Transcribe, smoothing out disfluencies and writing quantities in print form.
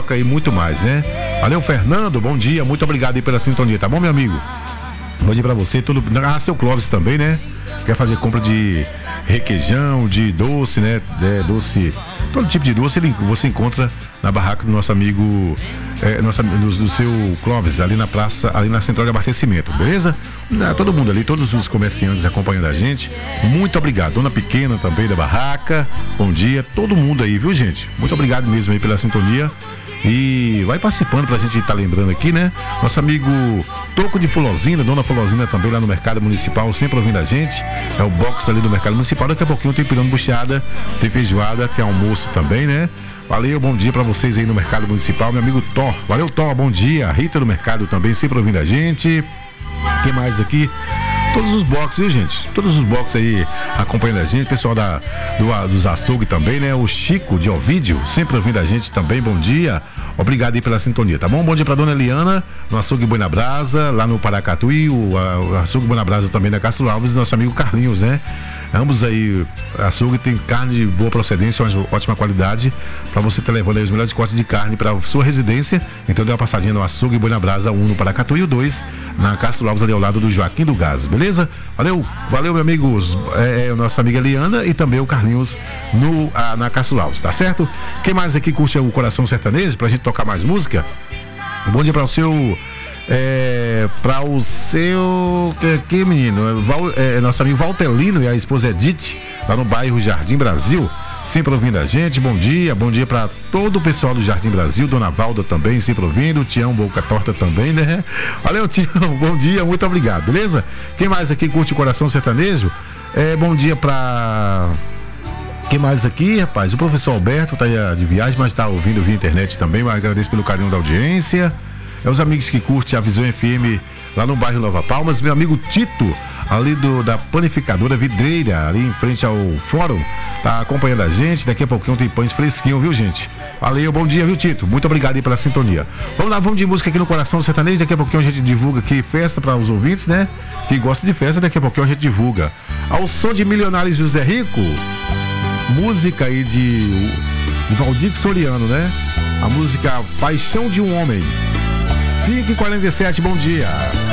e muito mais, né? Valeu, Fernando, bom dia, muito obrigado aí pela sintonia, tá bom, meu amigo? Bom dia pra você, seu Clóvis também, né? Quer fazer compra de requeijão, de doce, né? Doce, todo tipo de doce você encontra na barraca do nosso amigo, do seu Clóvis, ali na praça, ali na central de abastecimento, beleza? Todo mundo ali, todos os comerciantes acompanhando a gente, muito obrigado. Dona Pequena também da barraca, bom dia, todo mundo aí, viu, gente? Muito obrigado mesmo aí pela sintonia. E vai participando pra gente estar lembrando aqui, né? Nosso amigo Toco de Fulosina, Dona Fulosina também lá no Mercado Municipal, sempre ouvindo a gente. É o box ali do Mercado Municipal. Daqui a pouquinho tem pirão buchada, tem feijoada, tem almoço também, né? Valeu, bom dia pra vocês aí no Mercado Municipal. Meu amigo Thor, valeu Thor, bom dia. Rita do Mercado também, sempre ouvindo a gente. Quem mais aqui? Todos os boxes, viu, gente? Todos os boxes aí acompanhando a gente. Pessoal dos açougue também, né? O Chico de Ovídio, sempre ouvindo a gente também. Bom dia. Obrigado aí pela sintonia, tá bom? Bom dia pra Dona Eliana, no açougue Boi na Brasa, lá no Paracatu, e o açougue Boi na Brasa também da Castro Alves, e nosso amigo Carlinhos, né? Ambos aí, açougue tem carne de boa procedência, ótima qualidade, para você estar levando aí os melhores cortes de carne para sua residência. Então dê uma passadinha no açougue Boi na Brasa, 1 no Paracatu e o 2 na Castro Alves, ali ao lado do Joaquim do Gás, beleza? Valeu, meu amigo, nossa amiga Eliana e também o Carlinhos na Castro Alves, tá certo? Quem mais aqui curte o Coração Sertanejo, pra gente tocar mais música? Bom dia para o seu... aqui, menino, nosso amigo Valtelino e a esposa Edith, lá no bairro Jardim Brasil, sempre ouvindo a gente. Bom dia para todo o pessoal do Jardim Brasil, Dona Valda também, sempre ouvindo, o Tião Boca Torta também, né? Valeu, Tião, bom dia, muito obrigado, beleza? Quem mais aqui curte o Coração Sertanejo? Bom dia pra... Quem mais aqui, rapaz? O professor Alberto tá aí de viagem, mas tá ouvindo via internet também, mas agradeço pelo carinho da audiência. Os amigos que curtem a Visão FM lá no bairro Nova Palmas, meu amigo Tito, ali da panificadora Vidreira, ali em frente ao fórum, tá acompanhando a gente. Daqui a pouquinho tem pães fresquinhos, viu, gente? Valeu, bom dia, viu, Tito? Muito obrigado aí pela sintonia. Vamos lá, vamos de música aqui no Coração Sertanejo. Daqui a pouquinho a gente divulga aqui festa para os ouvintes, né? Que gostam de festa, daqui a pouquinho a gente divulga. Ao som de Milionários José Rico, música aí de Valdir Soriano, né? A música Paixão de um Homem. 5h47, bom dia.